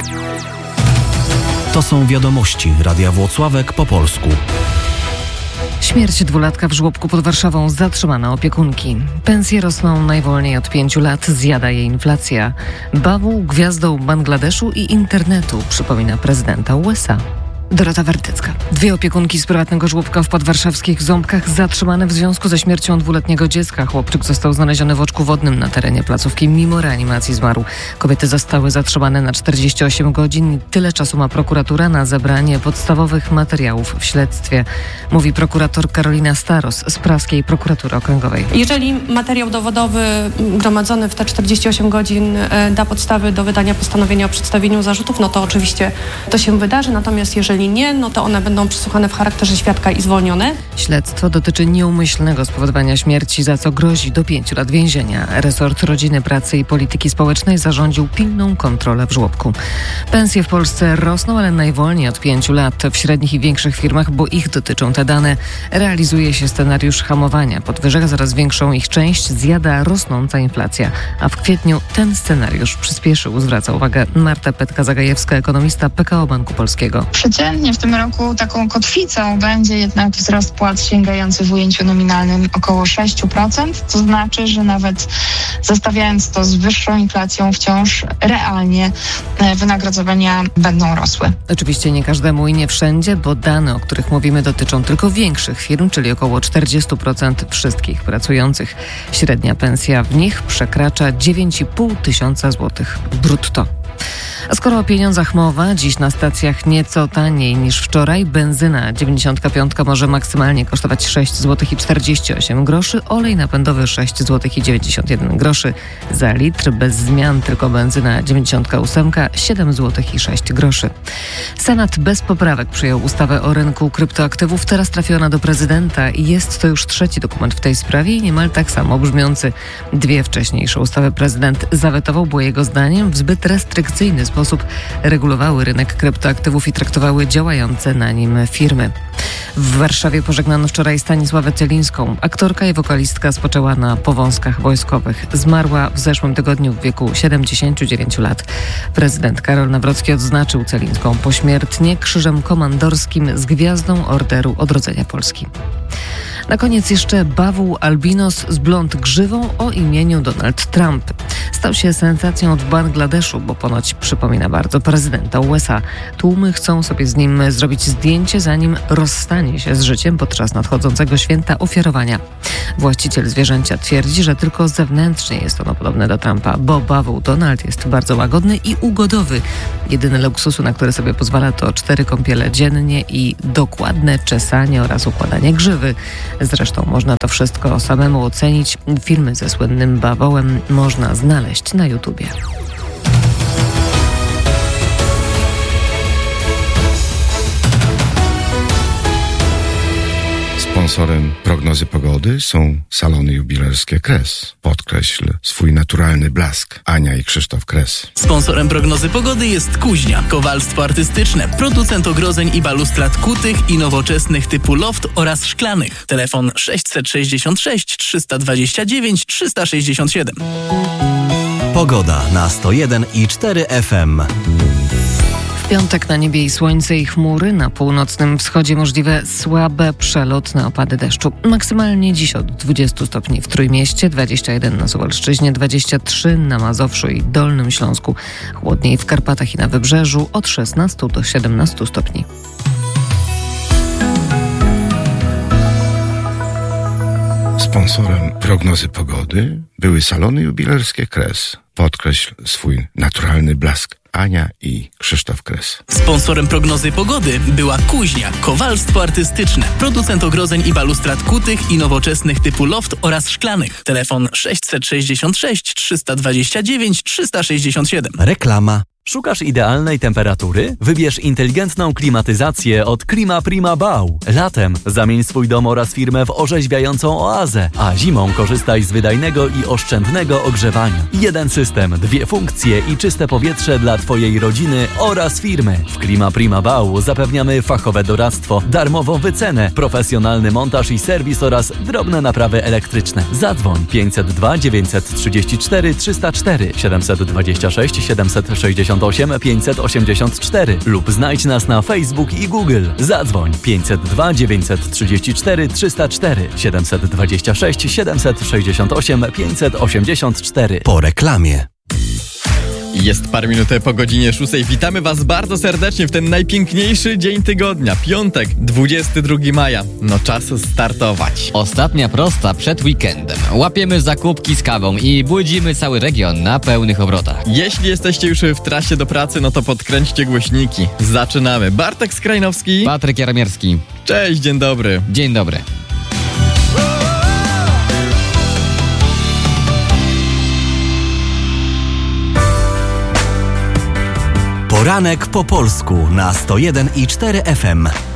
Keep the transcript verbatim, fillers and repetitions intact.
To są wiadomości Radia Włocławek po polsku. Śmierć dwulatka w żłobku pod Warszawą, zatrzymane opiekunki. Pensje rosną najwolniej od pięciu lat, zjada je inflacja. Bawu gwiazdą Bangladeszu i internetu, przypomina prezydenta U S A. Dorota Wertycka. Dwie opiekunki z prywatnego żłobka w podwarszawskich Ząbkach zatrzymane w związku ze śmiercią dwuletniego dziecka. Chłopczyk został znaleziony w oczku wodnym na terenie placówki. Mimo reanimacji zmarł. Kobiety zostały zatrzymane na czterdzieści osiem godzin. Tyle czasu ma prokuratura na zebranie podstawowych materiałów w śledztwie, mówi prokurator Karolina Staros z Praskiej Prokuratury Okręgowej. Jeżeli materiał dowodowy gromadzony w te czterdzieści osiem godzin da podstawy do wydania postanowienia o przedstawieniu zarzutów, no to oczywiście to się wydarzy. Natomiast jeżeli nie, no to one będą przesłuchane w charakterze świadka i zwolnione. Śledztwo dotyczy nieumyślnego spowodowania śmierci, za co grozi do pięciu lat więzienia. Resort Rodziny, Pracy i Polityki Społecznej zarządził pilną kontrolę w żłobku. Pensje w Polsce rosną, ale najwolniej od pięciu lat. W średnich i większych firmach, bo ich dotyczą te dane, realizuje się scenariusz hamowania podwyżek. Coraz większą ich część zjada rosnąca inflacja. A w kwietniu ten scenariusz przyspieszył, zwraca uwagę Marta Petka-Zagajewska, ekonomista P K O Banku Polskiego. Przeciętnie w tym roku taką kotwicą będzie jednak wzrost płac sięgający w ujęciu nominalnym około sześć procent. To znaczy, że nawet zestawiając to z wyższą inflacją, wciąż realnie wynagrodzenia będą rosły. Oczywiście nie każdemu i nie wszędzie, bo dane, o których mówimy, dotyczą tylko większych firm, czyli około czterdzieści procent wszystkich pracujących. Średnia pensja w nich przekracza dziewięć i pół tysiąca złotych brutto. A skoro o pieniądzach mowa, dziś na stacjach nieco taniej niż wczoraj. Benzyna dziewięćdziesiątka piątka może maksymalnie kosztować sześć złotych i czterdzieści osiem groszy, olej napędowy sześć złotych i dziewięćdziesiąt jeden groszy za litr. Bez zmian tylko benzyna dziewięćdziesiątka ósemka siedem złotych i sześć groszy. Senat bez poprawek przyjął ustawę o rynku kryptoaktywów. Teraz trafi ona do prezydenta i jest to już trzeci dokument w tej sprawie i niemal tak samo brzmiący. Dwie wcześniejsze ustawy prezydent zawetował, bo jego zdaniem w zbyt restrykcyjny sposób regulowały rynek kryptoaktywów i traktowały działające na nim firmy. W Warszawie pożegnano wczoraj Stanisławę Celińską. Aktorka i wokalistka spoczęła na powązkach wojskowych. Zmarła w zeszłym tygodniu w wieku siedemdziesięciu dziewięciu lat. Prezydent Karol Nawrocki odznaczył Celińską pośmiertnie Krzyżem Komandorskim z Gwiazdą Orderu Odrodzenia Polski. Na koniec jeszcze bawuł albinos z blond grzywą o imieniu Donald Trump. Stał się sensacją w Bangladeszu, bo ponoć przypomina bardzo prezydenta U S A. Tłumy chcą sobie z nim zrobić zdjęcie, zanim rozstanie się z życiem podczas nadchodzącego święta ofiarowania. Właściciel zwierzęcia twierdzi, że tylko zewnętrznie jest ono podobne do Trumpa, bo bawuł Donald jest bardzo łagodny i ugodowy. Jedyny luksusu, na który sobie pozwala, to cztery kąpiele dziennie i dokładne czesanie oraz układanie grzywy. Zresztą można to wszystko samemu ocenić. Filmy ze słynnym bawołem można znaleźć na YouTubie. Sponsorem prognozy pogody są salony jubilerskie Kres. Podkreśl swój naturalny blask. Ania i Krzysztof Kres. Sponsorem prognozy pogody jest Kuźnia. Kowalstwo artystyczne. Producent ogrodzeń i balustrad kutych i nowoczesnych typu loft oraz szklanych. Telefon sześćset sześćdziesiąt sześć trzysta dwadzieścia dziewięć trzysta sześćdziesiąt siedem. Pogoda na sto jeden i cztery F M. W piątek na niebie i słońce i chmury, na północnym wschodzie możliwe słabe przelotne opady deszczu. Maksymalnie dziś od dwudziestu stopni w Trójmieście, dwadzieścia jeden na Suwalszczyźnie, dwadzieścia trzy na Mazowszu i Dolnym Śląsku. Chłodniej w Karpatach i na Wybrzeżu od szesnastu do siedemnastu stopni. Sponsorem prognozy pogody były salony jubilerskie Kres. Podkreśl swój naturalny blask. Ania i Krzysztof Kres. Sponsorem prognozy pogody była Kuźnia. Kowalstwo artystyczne. Producent ogrodzeń i balustrad kutych i nowoczesnych typu loft oraz szklanych. Telefon sześćset sześćdziesiąt sześć trzysta dwadzieścia dziewięć trzysta sześćdziesiąt siedem. Reklama. Szukasz idealnej temperatury? Wybierz inteligentną klimatyzację od Klima Prima Bau. Latem zamień swój dom oraz firmę w orzeźwiającą oazę, a zimą korzystaj z wydajnego i oszczędnego ogrzewania. Jeden system, dwie funkcje i czyste powietrze dla Twojej rodziny oraz firmy. W Klima Prima Bau zapewniamy fachowe doradztwo, darmową wycenę, profesjonalny montaż i serwis oraz drobne naprawy elektryczne. Zadzwoń pięćset dwa dziewięćset trzydzieści cztery trzysta cztery siedemset dwadzieścia sześć siedemset sześćdziesiąt sześćdziesiąt osiem pięćset osiemdziesiąt cztery lub znajdź nas na Facebook i Google. Zadzwoń pięćset dwa dziewięćset trzydzieści cztery trzysta cztery siedemset dwadzieścia sześć siedemset sześćdziesiąt osiem pięćset osiemdziesiąt cztery. Po reklamie. Jest parę minut po godzinie szóstej. Witamy Was bardzo serdecznie w ten najpiękniejszy dzień tygodnia. Piątek, dwudziestego drugiego maja. No czas startować. Ostatnia prosta przed weekendem. Łapiemy zakupki z kawą i budzimy cały region na pełnych obrotach. Jeśli jesteście już w trasie do pracy, no to podkręćcie głośniki. Zaczynamy. Bartek Skrajnowski. Patryk Jaromierski. Cześć, dzień dobry. Dzień dobry. Poranek po polsku na sto jeden i cztery F M.